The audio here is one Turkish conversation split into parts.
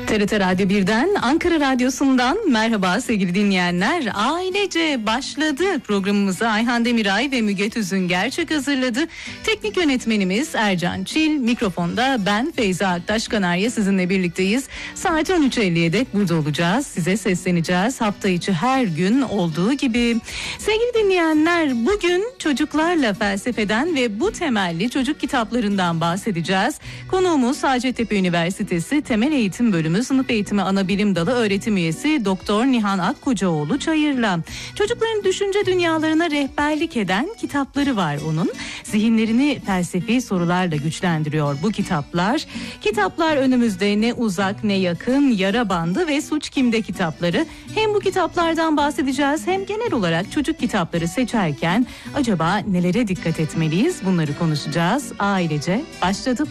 TRT Radyo 1'den, Ankara Radyosu'ndan merhaba sevgili dinleyenler. Ailece başladı programımızı Ayhan Demiray ve Müge Tüzünger hazırladı. Teknik yönetmenimiz Ercan Çil, mikrofonda ben Feyza Aktaş Kanarya sizinle birlikteyiz. Saat 13.50'ye dek burada olacağız. Size sesleneceğiz hafta içi her gün olduğu gibi. Sevgili dinleyenler, bugün çocuklarla felsefeden ve bu temelli çocuk kitaplarından bahsedeceğiz. Konuğumuz Hacettepe Üniversitesi Temel Eğitim Bölümü Sınıf Eğitimi Anabilim Dalı öğretim üyesi Doktor Nihan Akkocaoğlu Çayır'la. Çocukların düşünce dünyalarına rehberlik eden kitapları var onun. Zihinlerini felsefi sorularla güçlendiriyor bu kitaplar. Kitaplar önümüzde Ne Uzak Ne Yakın, Yara Bandı ve Suç Kimde kitapları. Hem bu kitaplardan bahsedeceğiz hem genel olarak çocuk kitapları seçerken acaba nelere dikkat etmeliyiz, bunları konuşacağız. Ailece başladı.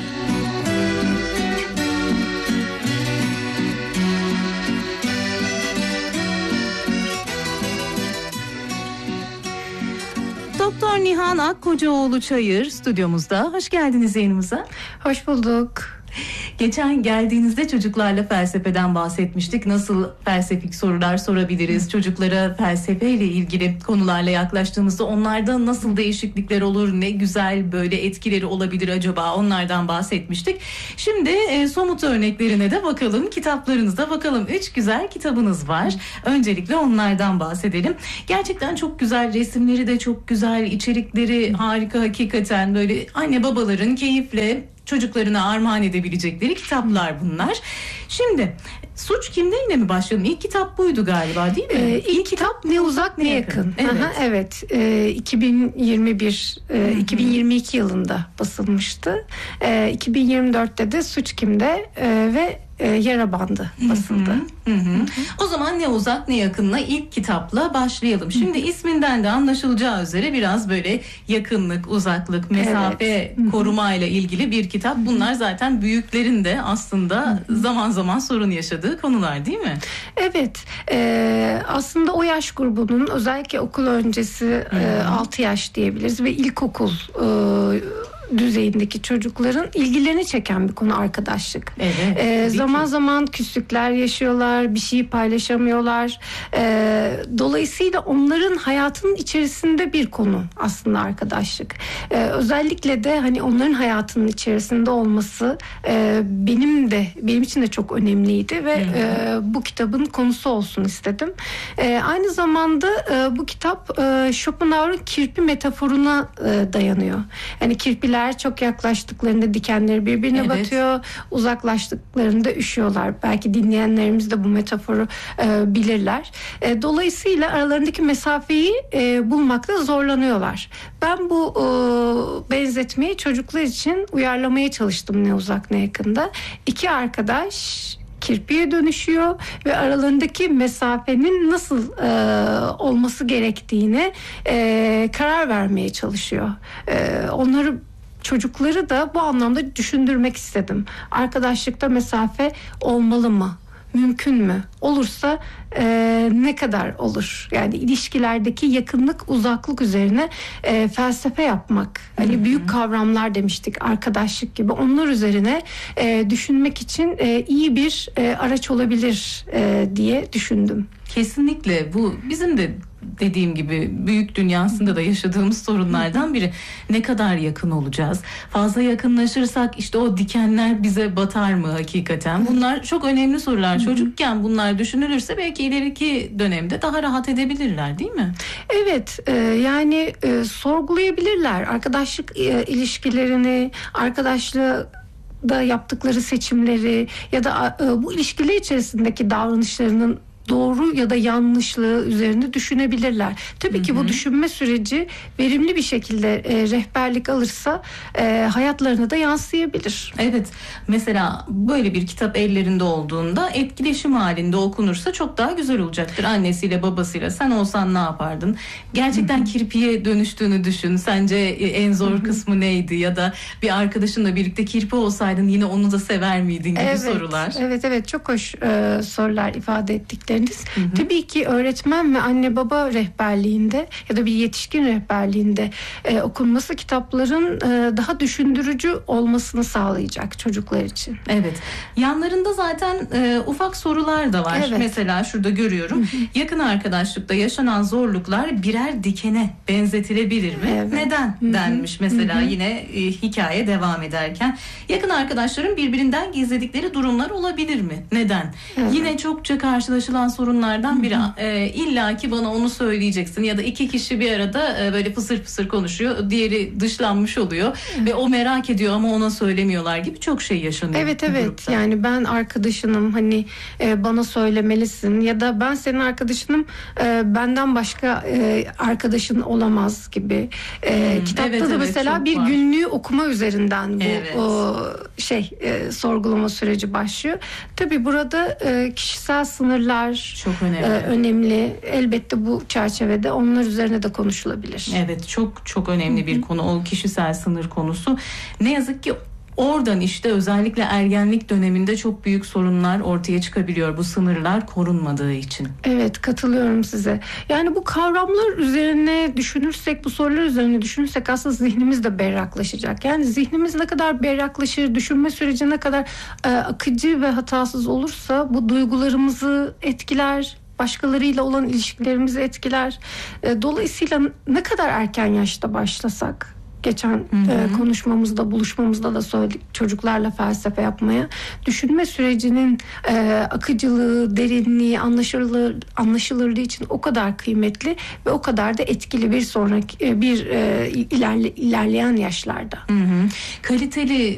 Doktor Nihan Akkocaoğlu Çayır stüdyomuzda. Hoş geldiniz yayınımıza. Hoş bulduk. Geçen geldiğinizde çocuklarla felsefeden bahsetmiştik. Nasıl felsefik sorular sorabiliriz? Çocuklara felsefeyle ilgili konularla yaklaştığımızda onlarda nasıl değişiklikler olur? Ne güzel böyle etkileri olabilir acaba? Onlardan bahsetmiştik. Şimdi somut örneklerine de bakalım. Kitaplarınıza bakalım. 3 güzel kitabınız var. Öncelikle onlardan bahsedelim. Gerçekten çok güzel, resimleri de çok güzel, içerikleri harika hakikaten. Böyle anne babaların keyifle çocuklarına armağan edebilecekleri kitaplar bunlar. Şimdi Suç Kimde ile mi başlayalım? İlk kitap buydu galiba, değil mi? İlk kitap Ne Uzak Ne Yakın. Evet. Aha, evet. 2022 yılında basılmıştı. 2024'te de Suç Kimde ve Yara Bandı basıldı. O zaman Ne Uzak Ne Yakın'la ilk kitapla başlayalım. Şimdi isminden de anlaşılacağı üzere biraz böyle yakınlık, uzaklık, mesafe koruma ile ilgili bir kitap. Bunlar zaten büyüklerin de aslında zaman zaman sorun yaşadığı konular, değil mi? Evet. Aslında o yaş grubunun özellikle okul öncesi 6 yaş diyebiliriz ve ilkokul düzeyindeki çocukların ilgilerini çeken bir konu arkadaşlık. Evet, zaman zaman küslükler yaşıyorlar, bir şeyi paylaşamıyorlar. Dolayısıyla onların hayatının içerisinde bir konu aslında arkadaşlık. Özellikle de hani onların hayatının içerisinde olması benim için de çok önemliydi ve bu kitabın konusu olsun istedim. Aynı zamanda bu kitap Schopenhauer'ın kirpi metaforuna dayanıyor. Yani kirpiler çok yaklaştıklarında dikenleri birbirine batıyor, uzaklaştıklarında üşüyorlar. Belki dinleyenlerimiz de bu metaforu bilirler. Dolayısıyla aralarındaki mesafeyi bulmakta zorlanıyorlar. Ben bu benzetmeyi çocuklar için uyarlamaya çalıştım Ne Uzak Ne Yakın'da. 2 arkadaş kirpiye dönüşüyor ve aralarındaki mesafenin nasıl olması gerektiğine karar vermeye çalışıyor. Çocukları da bu anlamda düşündürmek istedim. Arkadaşlıkta mesafe olmalı mı? Mümkün mü? Olursa ne kadar olur? Yani ilişkilerdeki yakınlık, uzaklık üzerine felsefe yapmak. Hani büyük kavramlar demiştik, arkadaşlık gibi. Onlar üzerine düşünmek için iyi bir araç olabilir diye düşündüm. Kesinlikle bu bizim de dediğim gibi büyük dünyasında da yaşadığımız sorunlardan biri. Ne kadar yakın olacağız? Fazla yakınlaşırsak işte o dikenler bize batar mı hakikaten? Bunlar çok önemli sorular. Çocukken bunlar düşünülürse belki ileriki dönemde daha rahat edebilirler, değil mi? Evet, yani sorgulayabilirler. Arkadaşlık ilişkilerini, arkadaşlığı da yaptıkları seçimleri ya da bu ilişkiler içerisindeki davranışlarının doğru ya da yanlışlığı üzerinde düşünebilirler. Tabii ki bu düşünme süreci verimli bir şekilde rehberlik alırsa hayatlarına da yansıyabilir. Evet. Mesela böyle bir kitap ellerinde olduğunda etkileşim halinde okunursa çok daha güzel olacaktır. Annesiyle babasıyla sen olsan ne yapardın? Gerçekten kirpiye dönüştüğünü düşün. Sence en zor kısmı neydi? Ya da bir arkadaşınla birlikte kirpi olsaydın yine onu da sever miydin gibi sorular. Evet çok hoş sorular ifade ettikleri. dediniz. Tabii ki öğretmen ve anne baba rehberliğinde ya da bir yetişkin rehberliğinde okunması kitapların daha düşündürücü olmasını sağlayacak çocuklar için. Evet. Yanlarında zaten ufak sorular da var. Evet. Mesela şurada görüyorum. Yakın arkadaşlıkta yaşanan zorluklar birer dikene benzetilebilir mi? Evet. Neden denmiş mesela yine hikaye devam ederken. Yakın arkadaşların birbirinden gizledikleri durumlar olabilir mi? Neden? Evet. Yine çokça karşılaşılan sorunlardan biri. İlla ki bana onu söyleyeceksin ya da iki kişi bir arada böyle fısır fısır konuşuyor. Diğeri dışlanmış oluyor ve o merak ediyor ama ona söylemiyorlar gibi çok şey yaşanıyor. Evet bu grupta. yani ben arkadaşınım, hani bana söylemelisin ya da ben senin arkadaşınım, benden başka arkadaşın olamaz gibi. Kitapta Evet, da evet, mesela çok bir var. günlüğü okuma üzerinden bu Evet. sorgulama süreci başlıyor. Tabii burada kişisel sınırlar Çok önemli. önemli. Elbette bu çerçevede onlar üzerine de konuşulabilir. Evet, çok çok önemli bir konu o kişisel sınır konusu. Ne yazık ki oradan işte özellikle ergenlik döneminde çok büyük sorunlar ortaya çıkabiliyor bu sınırlar korunmadığı için. Evet, katılıyorum size. Yani bu kavramlar üzerine düşünürsek, bu sorular üzerine düşünürsek aslında zihnimiz de berraklaşacak. Yani zihnimiz ne kadar berraklaşır, düşünme süreci ne kadar akıcı ve hatasız olursa bu duygularımızı etkiler, başkalarıyla olan ilişkilerimizi etkiler. Dolayısıyla ne kadar erken yaşta başlasak, geçen konuşmamızda, buluşmamızda da söyledik, çocuklarla felsefe yapmaya. Düşünme sürecinin akıcılığı, derinliği, anlaşılırlığı için o kadar kıymetli ve o kadar da etkili bir sonraki ilerleyen yaşlarda. Kaliteli